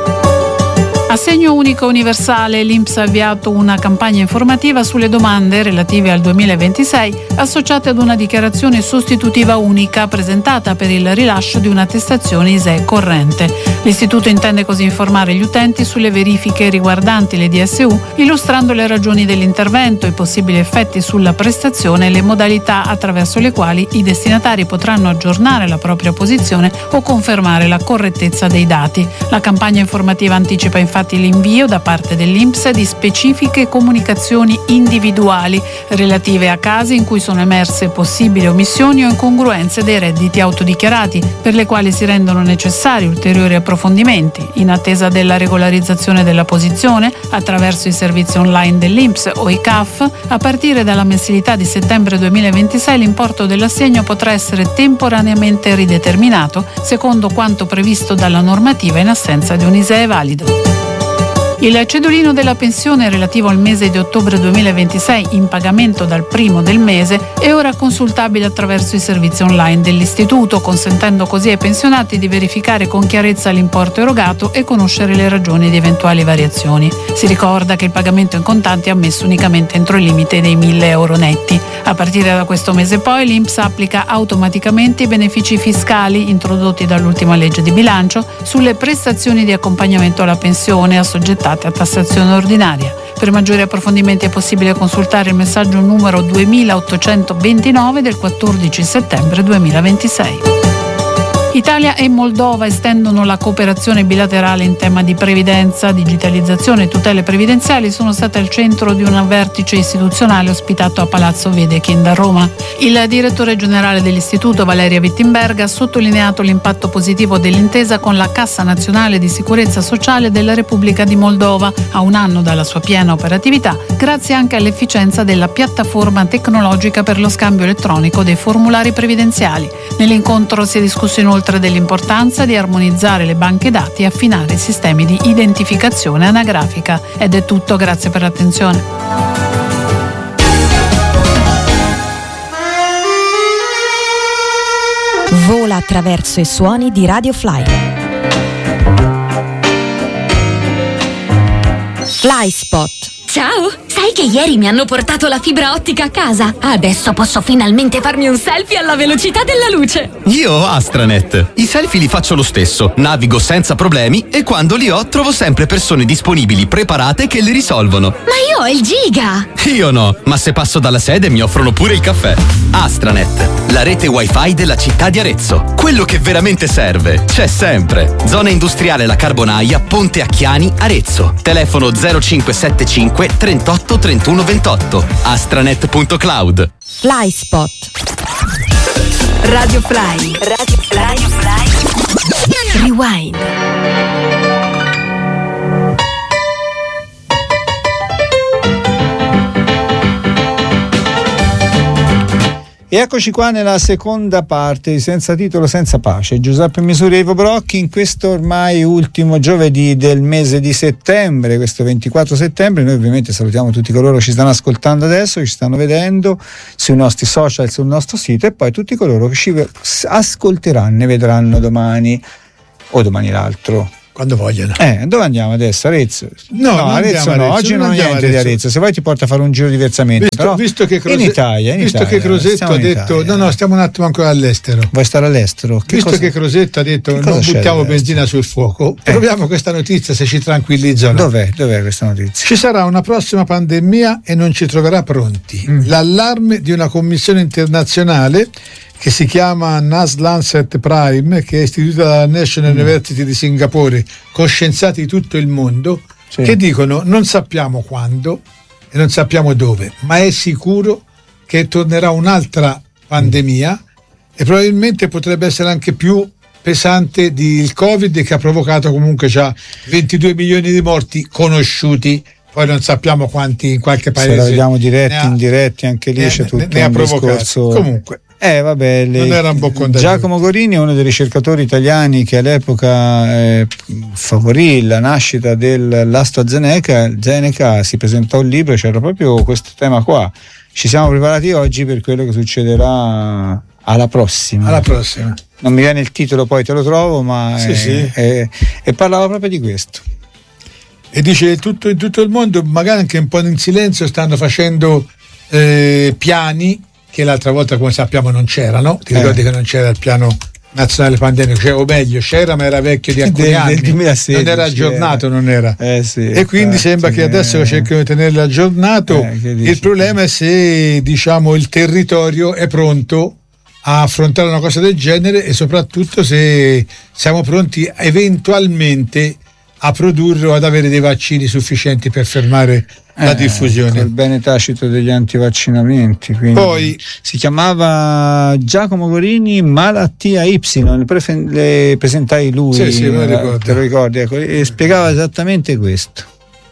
Assegno unico universale. L'I N P S ha avviato una campagna informativa sulle domande relative al duemilaventisei associate ad una dichiarazione sostitutiva unica presentata per il rilascio di un'attestazione I S E E corrente. L'istituto intende così informare gli utenti sulle verifiche riguardanti le D S U, illustrando le ragioni dell'intervento, i possibili effetti sulla prestazione e le modalità attraverso le quali i destinatari potranno aggiornare la propria posizione o confermare la correttezza dei dati. La campagna informativa anticipa infatti l'invio da parte dell'I N P S di specifiche comunicazioni individuali relative a casi in cui sono emerse possibili omissioni o incongruenze dei redditi autodichiarati, per le quali si rendono necessari ulteriori approfondimenti in attesa della regolarizzazione della posizione attraverso i servizi online dell'I N P S o i C A F. A partire dalla mensilità di settembre duemilaventisei l'importo dell'assegno potrà essere temporaneamente rideterminato secondo quanto previsto dalla normativa in assenza di un I S E E valido. Il cedolino della pensione relativo al mese di ottobre duemilaventisei in pagamento dal primo del mese è ora consultabile attraverso i servizi online dell'istituto, consentendo così ai pensionati di verificare con chiarezza l'importo erogato e conoscere le ragioni di eventuali variazioni. Si ricorda che il pagamento in contanti è ammesso unicamente entro il limite dei mille euro netti. A partire da questo mese poi l'I N P S applica automaticamente i benefici fiscali introdotti dall'ultima legge di bilancio sulle prestazioni di accompagnamento alla pensione assoggettate a tassazione ordinaria. Per maggiori approfondimenti è possibile consultare il messaggio numero duemilaottocentoventinove del quattordici settembre duemilaventisei. Italia e Moldova estendono la cooperazione bilaterale in tema di previdenza, digitalizzazione e tutele previdenziali sono state al centro di un vertice istituzionale ospitato a Palazzo Wedekind a Roma. Il direttore generale dell'istituto, Valeria Wittenberg, ha sottolineato l'impatto positivo dell'intesa con la Cassa Nazionale di Sicurezza Sociale della Repubblica di Moldova, a un anno dalla sua piena operatività, grazie anche all'efficienza della piattaforma tecnologica per lo scambio elettronico dei formulari previdenziali. Nell'incontro si è discusso inoltre dell'importanza di armonizzare le banche dati e affinare i sistemi di identificazione anagrafica. Ed è tutto, grazie per l'attenzione. Vola attraverso i suoni di Radio Fly. Fly Spot. Ciao! Sai che ieri mi hanno portato la fibra ottica a casa? Adesso posso finalmente farmi un selfie alla velocità della luce! Io ho Astranet. I selfie li faccio lo stesso, navigo senza problemi e quando li ho trovo sempre persone disponibili, preparate che li risolvono. Ma io ho il giga! Io no, ma se passo dalla sede mi offrono pure il caffè. Astranet, la rete wifi della città di Arezzo. Quello che veramente serve c'è sempre. Zona industriale La Carbonaia, Ponte Acchiani, Arezzo. Telefono zero cinque sette cinque trentotto trentuno ventotto. astranet punto cloud. Fly Spot. Radio Fly. Radio Fly. Fly. Rewind. E eccoci qua nella seconda parte di Senza Titolo Senza Pace. Giuseppe Misuri e Ivo Brocchi in questo ormai ultimo giovedì del mese di settembre, questo ventiquattro settembre. Noi ovviamente salutiamo tutti coloro che ci stanno ascoltando adesso, che ci stanno vedendo sui nostri social, sul nostro sito, e poi tutti coloro che ci ascolteranno e vedranno domani o domani l'altro. Quando vogliono. Eh, dove andiamo adesso? Arezzo? No, no Arezzo no, Arezzo, oggi non, non niente Arezzo. Di Arezzo. Se vuoi ti porta a fare un giro diversamente. Visto, però visto che Crose, in Italia, in visto Italia, che Crosetto ha detto Italia. no no stiamo un attimo ancora all'estero. Vuoi stare all'estero? Che visto cosa, che Crosetto ha detto non buttiamo benzina sul fuoco, eh. proviamo questa notizia se ci tranquillizza. Dov'è? Dov'è questa notizia? Ci sarà una prossima pandemia e non ci troverà pronti. Mm. L'allarme di una commissione internazionale che si chiama N A S Lancet Prime, che è istituita dalla National mm. University di Singapore, con scienziati di tutto il mondo, sì. che dicono non sappiamo quando e non sappiamo dove, ma è sicuro che tornerà un'altra pandemia mm. e probabilmente potrebbe essere anche più pesante del Covid, che ha provocato comunque già ventidue milioni di morti conosciuti. Poi non sappiamo quanti in qualche paese. Se la vediamo diretti, ha, indiretti, anche lì c'è tutto ne un discorso. Comunque. Eh, vabbè, le, non era un buon contagio. Giacomo Gorini è uno dei ricercatori italiani che all'epoca eh, favorì la nascita dell'AstraZeneca. Zeneca si presentò un libro e c'era proprio questo tema qua. Ci siamo preparati oggi per quello che succederà alla prossima. Alla prossima. Non mi viene il titolo, poi te lo trovo, ma sì, è, sì. È, e parlava proprio di questo. E dice tutto, in tutto il mondo, magari anche un po' in silenzio, stanno facendo eh, piani che l'altra volta, come sappiamo, non c'erano. Ti eh. ricordi che non c'era il piano nazionale pandemico, cioè, o meglio c'era ma era vecchio di alcuni del, anni del duemilasedici, non era aggiornato era. non era eh sì, e quindi sembra che adesso eh. cercano di tenerlo aggiornato. Eh, il problema è se, diciamo, il territorio è pronto a affrontare una cosa del genere e soprattutto se siamo pronti eventualmente a produrre o ad avere dei vaccini sufficienti per fermare eh, la diffusione. Il bene tacito degli antivaccinamenti. Poi si chiamava Giacomo Gorini Malattia Y, le, pre- le presentai lui, sì, sì, me lo ricordo. Te lo ricordi, ecco, e spiegava esattamente questo.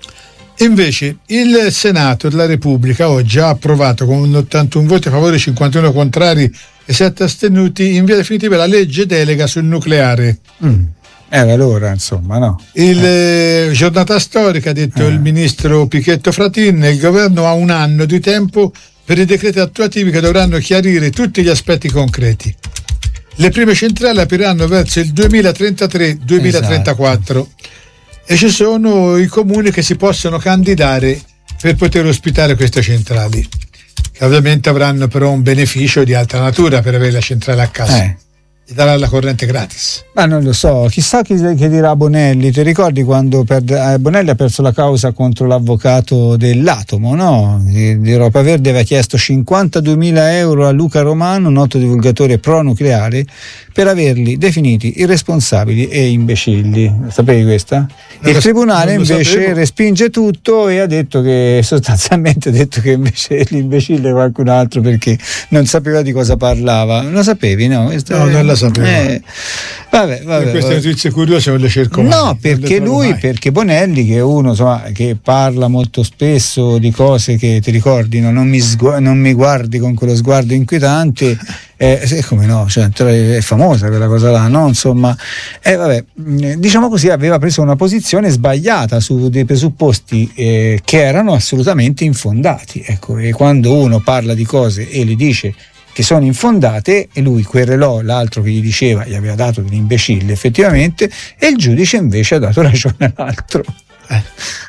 Invece il Senato della Repubblica oggi ha approvato con ottantuno voti a favore, cinquantuno contrari e sette astenuti in via definitiva la legge delega sul nucleare. Mm. Era l'ora, insomma, no? Il eh. giornata storica, ha detto eh. il ministro Pichetto Fratin, il governo ha un anno di tempo per i decreti attuativi che dovranno chiarire tutti gli aspetti concreti. Le prime centrali apriranno verso il duemilatrentatré duemilatrentaquattro esatto. e ci sono i comuni che si possono candidare per poter ospitare queste centrali, che ovviamente avranno però un beneficio di altra natura per avere la centrale a casa. Eh. darà la corrente gratis. Ma non lo so, chissà chi, che dirà Bonelli. Ti ricordi quando per, eh, Bonelli ha perso la causa contro l'avvocato dell'Atomo, no? Di, di Europa Verde, aveva chiesto cinquantaduemila euro a Luca Romano, noto divulgatore pro-nucleare, per averli definiti irresponsabili e imbecilli. Sapevi questa? Il tribunale invece sapevo. respinge tutto e ha detto che sostanzialmente ha detto che invece l'imbecille è qualcun altro perché non sapeva di cosa parlava. Non lo sapevi, no? Questa no, è, non la sapevo. Eh, vabbè, vabbè, e queste vabbè. notizie curiose non le cerco mai. No, perché lui, mai. perché Bonelli, che è uno insomma, che parla molto spesso di cose che ti ricordino, non mi, sgu- non mi guardi con quello sguardo inquietante. Eh, come no, cioè, è famosa quella cosa là, no? Insomma, eh, vabbè, diciamo così, aveva preso una posizione sbagliata su dei presupposti eh, che erano assolutamente infondati. Ecco, e quando uno parla di cose e le dice che sono infondate, e lui querelò l'altro che gli diceva, gli aveva dato dell'imbecille effettivamente, e il giudice invece ha dato ragione all'altro. Eh.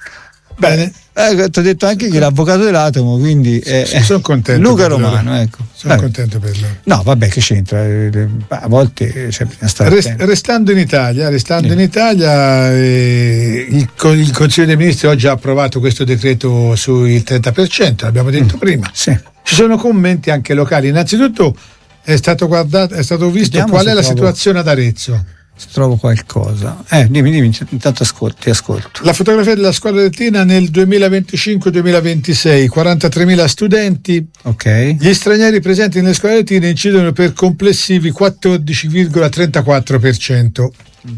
Bene. Eh, ti ho detto anche che l'avvocato dell'Atomo, quindi eh, sono contento Luca Romano, ecco. Sono vabbè. contento per loro. No, vabbè, che c'entra? A volte cioè, Rest, restando in Italia, restando sì. in Italia eh, il, il Consiglio dei Ministri oggi ha approvato questo decreto sul trenta per cento, l'abbiamo detto mm. prima. Sì. Ci sono commenti anche locali. Innanzitutto è stato guardato, è stato visto Vediamo qual è la trovo... situazione ad Arezzo. Se trovo qualcosa, eh, dimmi, dimmi, intanto ascolto, ti ascolto. La fotografia della scuola aretina nel duemilaventicinque duemilaventisei, quarantatremila studenti. Ok. Gli stranieri presenti nelle scuole aretine incidono per complessivi quattordici virgola trentaquattro per cento.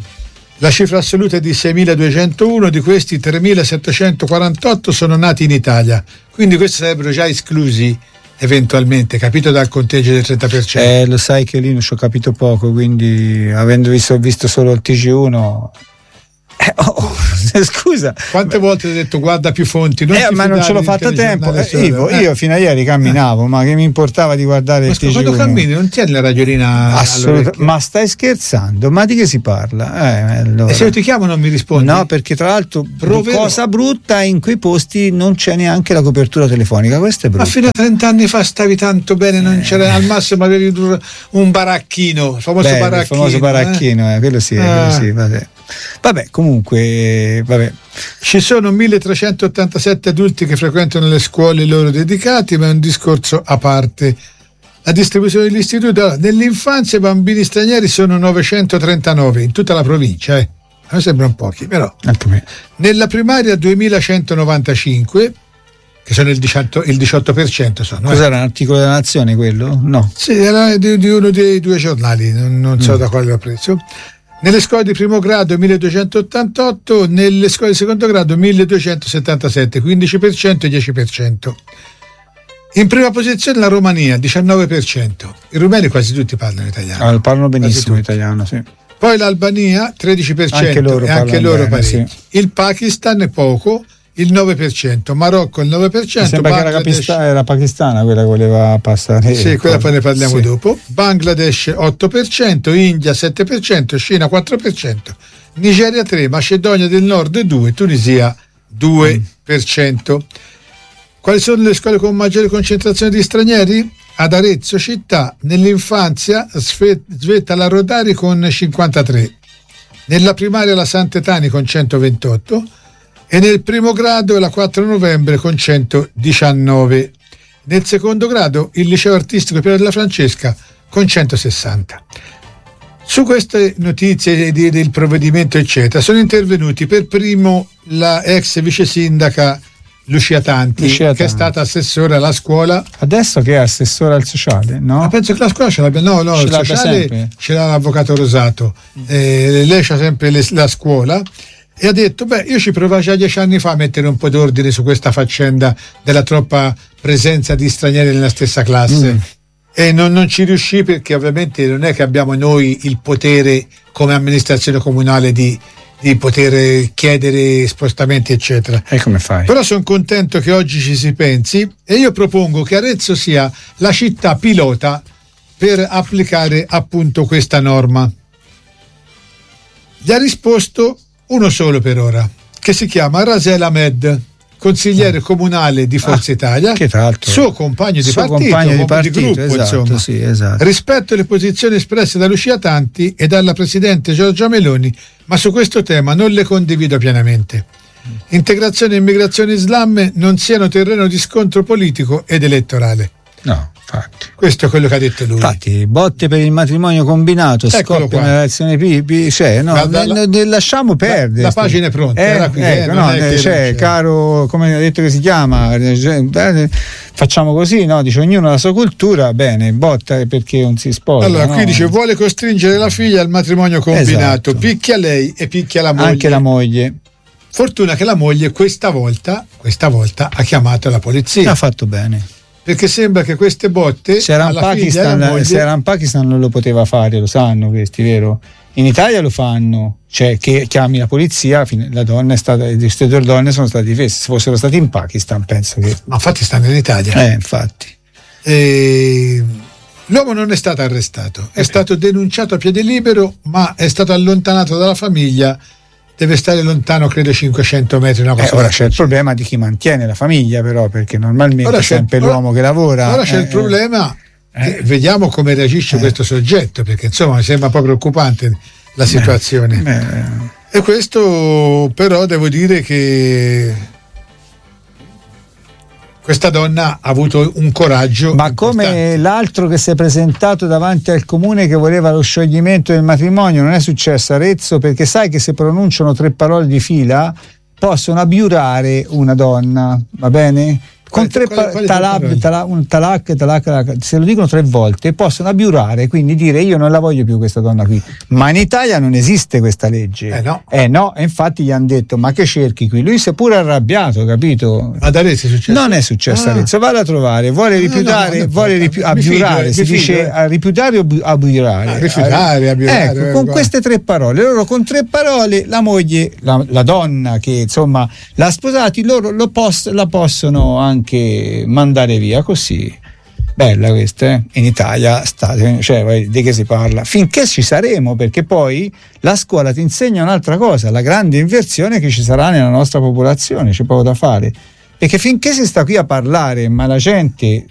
La cifra assoluta è di seimiladuecentouno, di questi tremilasettecentoquarantotto sono nati in Italia, quindi questi sarebbero già esclusi eventualmente, capito, dal conteggio del trenta per cento. Eh, lo sai che lì non ci ho capito poco, quindi avendo visto, visto solo il T G uno eh, oh, oh, scusa, quante volte ho detto guarda più fonti, non eh, ma non ce l'ho fatto a tempo, eh, io, eh. io fino a ieri camminavo, ma che mi importava di guardare ma il T G uno? Quando cammini non tieni la radiolina assolutamente, ma stai scherzando? Ma di che si parla? Eh, allora. E se io ti chiamo non mi rispondi? No, perché tra l'altro Proverò. Cosa brutta, in quei posti non c'è neanche la copertura telefonica, questo è brutto. Ma fino a trenta anni fa stavi tanto bene, non eh. c'era, al massimo avevi un baracchino, il famoso Beh, baracchino, il famoso baracchino, eh? Eh, quello sì, ah. quello sì, vabbè. Vabbè, comunque, vabbè. Ci sono milletrecentottantasette adulti che frequentano le scuole loro dedicate, ma è un discorso a parte. La distribuzione degli istituti, allora, nell'infanzia i bambini stranieri sono novecentotrentanove in tutta la provincia, eh. A me sembrano pochi, però. Anche me. Nella primaria duemilacentonovantacinque, che sono il diciotto, il diciotto per cento sono. Cos'era eh. un articolo della Nazione quello? No. Sì, era di, di uno dei due giornali, non, non so mm. da quale l'ho preso. Nelle scuole di primo grado milleduecentottantotto, nelle scuole di secondo grado milleduecentosettantasette, quindici per cento e dieci per cento. In prima posizione la Romania, diciannove per cento. I rumeni quasi tutti parlano italiano. Ah, parlano benissimo italiano, sì. Poi l'Albania, tredici per cento, anche loro, e anche loro bene, sì. Il Pakistan è poco, il nove per cento, Marocco il nove per cento. Mi sembra Bangladesh... che era, era pakistana quella che voleva passare. Sì, quella poi ne parliamo sì. dopo. Bangladesh otto per cento, India sette per cento, Cina quattro per cento, Nigeria tre, Macedonia del Nord due, Tunisia due per cento. Mm. Quali sono le scuole con maggiore concentrazione di stranieri? Ad Arezzo città, nell'infanzia Svetta la Rodari con cinquantatré, nella primaria la Santetani con centoventotto e nel primo grado la quattro novembre con centodiciannove. Nel secondo grado il liceo artistico Piero della Francesca con centosessanta. Su queste notizie del provvedimento eccetera sono intervenuti per primo la ex vice sindaca Lucia Tanti, Lucia che Tanti. È stata assessore alla scuola. Adesso che è assessore al sociale, no? Ma penso che la scuola ce l'abbia. No, no, ce il sociale sempre. Ce l'ha l'avvocato Rosato. Mm. Eh, lei c'ha sempre le, la scuola e ha detto: beh, io ci provai già dieci anni fa a mettere un po' d'ordine su questa faccenda della troppa presenza di stranieri nella stessa classe. Mm. E non, non ci riuscì perché ovviamente non è che abbiamo noi il potere come amministrazione comunale di di poter chiedere spostamenti eccetera. E come fai? Però sono contento che oggi ci si pensi e io propongo che Arezzo sia la città pilota per applicare appunto questa norma. Gli ha risposto uno solo per ora, che si chiama Rasel Ahmed, consigliere ah. comunale di Forza ah, Italia, che tra l'altro suo compagno di suo partito, compagno di, partito, di gruppo, esatto, insomma. Sì, esatto. Rispetto alle posizioni espresse da Lucia Tanti e dalla presidente Giorgia Meloni, ma su questo tema non le condivido pienamente. Integrazione e immigrazione islam non siano terreno di scontro politico ed elettorale. No. Infatti, questo è quello che ha detto lui. Infatti, botte per il matrimonio combinato, Eccolo scoppia qua. una relazione pipi, cioè, no, Da- da- ne- ne- lasciamo perdere. la pagina è pronta, Eh, era qui, eh, ecco, non no, è che eh, non cioè, c'è. caro, come ha detto che si chiama, eh, facciamo così, no? Dice ognuno la sua cultura, bene, botta perché non si sposa. Allora, no? qui dice vuole costringere la figlia al matrimonio combinato, Esatto. picchia lei e picchia la moglie. Anche la moglie. Fortuna che la moglie questa volta, questa volta ha chiamato la polizia. Ha fatto bene. Perché sembra che queste botte Se era, in alla figlia e alla Pakistan, moglie se era in Pakistan non lo poteva fare, lo sanno questi, vero? In Italia lo fanno, cioè che chiami la polizia, la donna è stata, queste due donne sono state difese. Se fossero stati in Pakistan penso che... ma infatti stanno in Italia. Eh, infatti. E l'uomo non è stato arrestato, è stato denunciato a piede libero, ma è stato allontanato dalla famiglia. Deve stare lontano, credo cinquecento metri. Una cosa Eh, ora c'è il problema di chi mantiene la famiglia, però, perché normalmente Ora è c'è- sempre ora- l'uomo che lavora. Ora c'è eh, il problema, che eh. vediamo come reagisce questo soggetto, perché insomma mi sembra un po' preoccupante la situazione. eh, E questo però devo dire che questa donna ha avuto un coraggio Ma importante. come l'altro che si è presentato davanti al comune che voleva lo scioglimento del matrimonio, non è successo a Arezzo, perché sai che se pronunciano tre parole di fila possono abiurare una donna, va bene? Con Quali- tre quali- pa- quali tre talab, parole? tala- un talak, talak, talak, se lo dicono tre volte possono abiurare, quindi dire io non la voglio più questa donna qui. Ma in Italia non esiste questa legge. Eh no. Eh no, e infatti gli hanno detto ma che cerchi qui? Lui si è pure arrabbiato, capito? Ad Arezzo è successo? Non è successo Ah. Arezzo, vada a trovare, vuole rifiutare, no, non vuole importa. ripi- Mi fido, abiurare, mi si fido, dice eh. a rifiutare o bu- abiurare. Ah, rifiutare, abiurare, Ecco, eh, con guarda. queste tre parole, loro con tre parole la moglie, la, la donna che insomma l'ha sposati, loro lo pos- la possono anche mandare via così. Bella questa, eh? In Italia state, cioè, vai, di che si parla? Finché ci saremo, perché poi la scuola ti insegna un'altra cosa, la grande inversione che ci sarà nella nostra popolazione, c'è poco da fare. Perché finché si sta qui a parlare, ma la gente